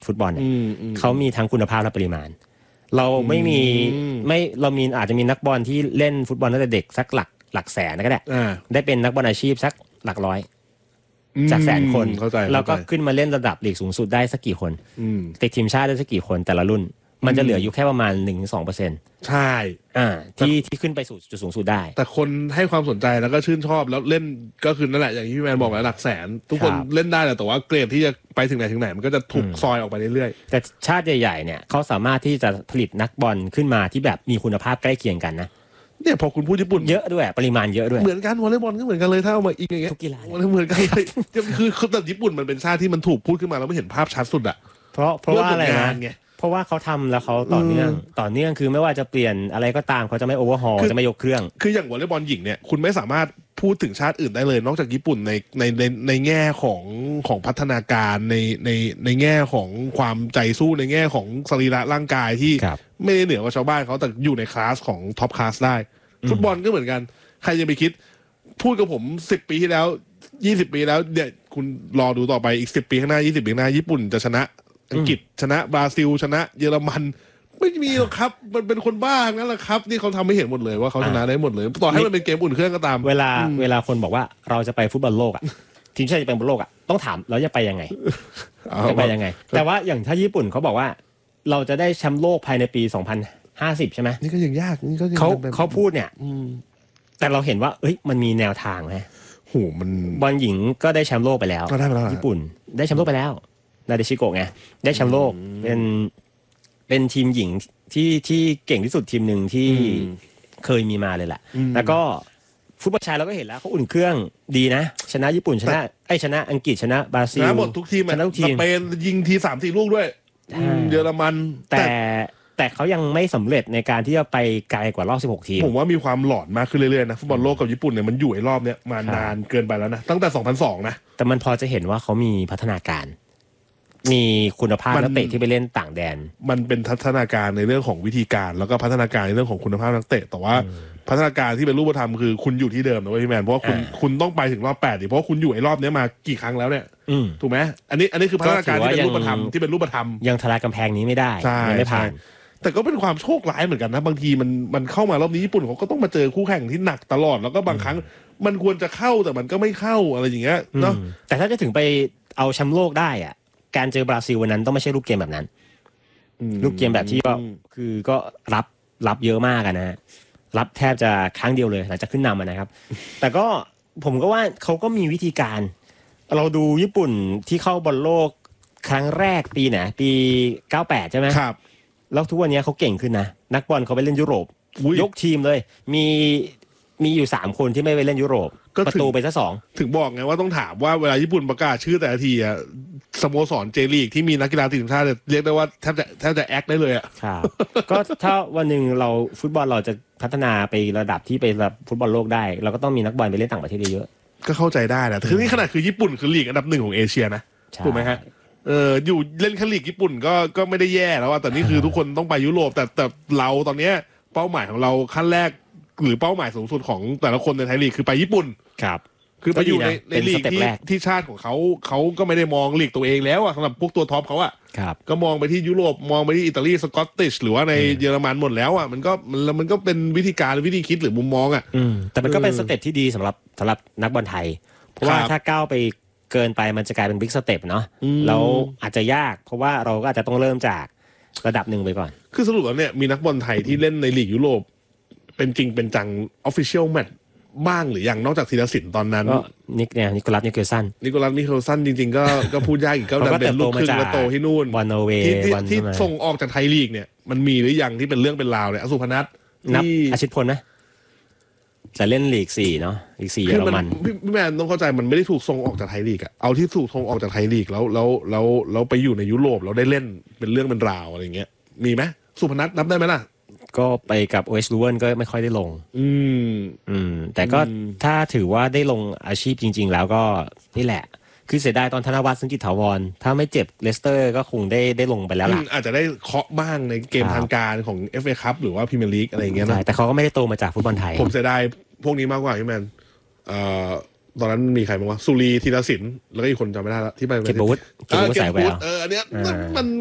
ฟุตบอลเนี่ยเขามีทั้งคุณภาพและปริมาณเราไม่เรามีอาจจะมีนักบอลที่เล่นฟุตบอลตั้งแต่เด็กสักหลักแสนก็ได้เป็นนักบอลอาชีพสักหลักร้อยจากแสนคนแล้วก็ขึ้นมาเล่นระดับลีกสูงสุดได้สักกี่คนติดทีมชาติได้สักกี่คนแต่ละรุ่นมันจะเหลืออยู่แค่ประมาณ 1-2% ใช่ที่ขึ้นไปสู่จุดสูงสุดได้แต่คนให้ความสนใจแล้วก็ชื่นชอบแล้วเล่นก็คือนั่นแหละอย่างที่พี่แมนบอกแล้วหลักแสนทุกคนเล่นได้แต่ว่าเกรดที่จะไปถึงไหนมันก็จะถูกซอยออกไปเรื่อยๆแต่ชาติใหญ่ๆเนี่ยเขาสามารถที่จะผลิตนักบอลขึ้นมาที่แบบมีคุณภาพใกล้เคียงกันนะเนี่ยพอคุณพูดญี่ปุ่นเยอะด้วยปริมาณเยอะด้วยเหมือนกันวอลเลย์บอลก็เหมือนกันเลยถ้าเอามาอีกอย่างเงี้ยทุกกีฬาเหมือนกันเลยคือแต่ญี่ปุ่นมันเป็นชาติที่มันถูกพูดขึ้นมาแล้วไม่เห็นภาพชัดสุดอะเพราะว่าอะไรนะเพราะว่าเขาทำแล้วเขาต่อเนื่องคือไม่ว่าจะเปลี่ยนอะไรก็ตามเขาจะไม่โอเวอร์ฮอลจะไม่ยกเครื่องคืออย่างวอลเลย์บอลหญิงเนี่ยคุณไม่สามารถพูดถึงชาติอื่นได้เลยนอกจากญี่ปุ่นในแง่ของพัฒนาการในแง่ของความใจสู้ในแง่ของสรีระร่างกายที่ไม่ได้เหนือกว่าชาวบ้านเขาแต่อยู่ในคลาสของท็อปคลาสได้ฟุตบอลก็เหมือนกันใครจะไปคิดพูดกับผม10 ปีที่แล้ว20 ปีแล้วเนี่ยคุณรอดูต่อไปอีก10 ปีข้างหน้า20 ปีข้างหน้าญี่ปุ่นจะชนะอังกฤษชนะบราซิลชนะเยอรมันไม่มีหรอกครับมันเป็นคนบ้างั้นแหละครับนี่เขาทำให้เห็นหมดเลยว่าเขาชนะได้หมดเลยต่อให้มันเป็นเกมอุ่นเครื่องก็ตามเวลาคนบอกว่าเราจะไปฟุตบอลโลกอ่ะทีมชาติจะไปฟุตบอลโลกอ่ะต้องถามเราจะไปยังไงจะไปยังไงแต่ว่าอย่างถ้าญี่ปุ่นเขาบอกว่าเราจะได้แชมป์โลกภายในปี2050ใช่ไหมนี่ก็ยังยากนี่ก็เขาพูดเนี่ยแต่เราเห็นว่าเอ้ยมันมีแนวทางนะโหมันบอลหญิงก็ได้แชมป์โลกไปแล้วญี่ปุ่นได้แชมป์โลกไปแล้วนาเดชิโกะไงได้แชมป์โลกเป็นทีมหญิงที่เก่งที่สุดทีมหนึ่งที่เคยมีมาเลยแหละแล้วก็ฟุตบอลชายเราก็เห็นแล้วเขาอุ่นเครื่องดีนะชนะญี่ปุ่นชนะอังกฤษชนะบราซิลชนะหมดทุกทีมชนะทุกทีมสเปนยิงที 3-4 ลูกด้วยเยอรมันแต่เขายังไม่สำเร็จในการที่จะไปไกลกว่ารอบ16ทีมผมว่ามีความหลอนมากขึ้นเรื่อยๆนะฟุตบอลโลกกับญี่ปุ่นเนี่ยมันอยู่ไอ้รอบเนี้ยมานานเกินไปแล้วนะตั้งแต่2002นะแต่มันพอจะเห็นว่าเขามีพัฒนาการมีคุณภาพนักเตะที่ไปเล่นต่างแดนมันเป็นพัฒนาการในเรื่องของวิธีการแล้วก็พัฒนาการในเรื่องของคุณภาพนักเตะแต่ว่าพัฒนาการที่เป็นรูปธรรมคือคุณอยู่ที่เดิมนะพี่แมนเพราะว่าคุณต้องไปถึงรอบ8ดิเพราะคุณอยู่ไอ้รอบนี้มากี่ครั้งแล้วเนี่ยถูกไหมอันนี้คือพัฒนาการที่เป็นรูปธรรมยังทลายกำแพงนี้ไม่ได้ยังไม่ผ่านแต่ก็เป็นความโชคร้ายเหมือนกันนะบางทีมันเข้ามารอบนี้ญี่ปุ่นเขาก็ต้องมาเจอคู่แข่งที่หนักตลอดแล้วก็บางครั้งมันควรจะเข้าแต่มันก็ไม่เข้าอะไรอย่างเงี้ยเนาะแต่ถ้าจะถึงไปเอาแชมป์โลกได้อ่ะการเจอบราซิลวันนั้นต้องไม่ใช่รูปเกมแบบนั้นรูปเกมแบบที่ว่าคือก็รับเยอะมากนะรับแทบจะครั้งเดียวเลยหลังจากขึ้นนำนะครับแต่ก็ผมก็ว่าเขาก็มีวิธีการเราดูญี่ปุ่นที่เข้าบอลโลกครั้งแรกปีไหนปี98ใช่ไหมครับแล้วทุกวันนี้เขาเก่งขึ้นนะนักบอลเขาไปเล่นยุโรปยกทีมเลยมีอยู่3คนที่ไม่ไปเล่นยุโรปประตูไปซะ2 ถึงบอกไงว่าต้องถามว่าเวลาญี่ปุ่นประกาศชื่อแต่ละทีอะสโมสรเจลีกที่มีนักกีฬาทีมชาติเรียกได้ว่าแทบจะแอคได้เลยอ่ะครับก็ถ้าวันหนึ่งเราฟุตบอลเราจะพัฒนาไประดับที่ไประฟุตบอลโลกได้เราก็ต้องมีนักบอลไปเล่นต่างประเทศเยอะก็เข้าใจได้นะคือนี่ขนาดคือญี่ปุ่นคือลีกอันดับ1ของเอเชียนะถูกไหมฮะอยู่เล่นแค่ลีกญี่ปุ่นก็ไม่ได้แย่แล้วแต่นี่คือทุกคนต้องไปยุโรปแต่เราตอนนี้เป้าหมายของเราขั้นแรกหรือเป้าหมายสูงสุดของแต่ละคนในไทยลีกคือไปญี่ปุ่นครับคือไปอยู่ในลีกที่ชาติของเขาก็ไม่ได้มองลีกตัวเองแล้วอะสำหรับพวกตัวท็อปเขาอะก็มองไปที่ยุโรปมองไปที่อิตาลีสกอตติชหรือว่าในเยอรมันหมดแล้วอะมันก็เป็นวิธีการวิธีคิดหรือมุมมองอะแต่มันก็เป็นสเต็ปที่ดีสำหรับนักบอลไทยเพราะว่าถ้าก้าวไปเกินไปมันจะกลายเป็นบิ๊กสเต็ปเนาะแล้วอาจจะยากเพราะว่าเราก็อาจจะต้องเริ่มจากระดับหนึ่งไปก่อนคือสรุปแล้วเนี่ยมีนักบอลไทยที่เล่นในลีกยุโรปเป็นจริงเป็นจัง official match บ้างหรือยังนอกจากธีรศิลป์ตอนนั้นก็นิโคลัสมิเคลสันจริงๆก็พูดยากอีกก็ดันเป็นลูกครึ่งแล้วโตที่นู่นบอลนอร์เวย์ที่ส่งออกจากไทยลีกเนี่ยมันมีหรือยังที่เป็นเรื่องเป็นราวเนี่ยอสุพนัทนับอาชิตพลนะจะเล่นลีก4เนาะลีก4เยอรมันพี่แมนต้องเข้าใจมันไม่ได้ถูกส่งออกจากไทยลีกอะเอาที่ถูกส่งออกจากไทยลีกแล้วไปอยู่ในยุโรปแล้วได้เล่นเป็นเรื่องเป็นราวอะไรเงี้ยมีไหมสุพนัทนับได้ไหมล่ะก็ไปกับโอเอสลูเวนก็ไม่ค่อยได้ลงแต่ก็ถ้าถือว่าได้ลงอาชีพจริงๆแล้วก็นี่แหละคือเสียดายตอนธนวัฒน์ซึ่งกิจถาวรถ้าไม่เจ็บเลสเตอร์ก็คงได้ลงไปแล้วล่ะอาจจะได้เคาะบ้างในเกมทางการของ FA Cup หรือว่าพรีเมียร์ลีกอะไรอย่างเงี้ยนะแต่เขาก็ไม่ได้โตมาจากฟุตบอลไทยผมเสียดายพวกนี้มากกว่าพี่แมนตอนนั้นมีใครบ้างวะสุรีธีรศิลป์แล้วก็อีกคนจำไม่ได้แล้วที่ไปเก็บอาวุธเก็บอาวุธสายแววอันเนี้ยอ่ามัน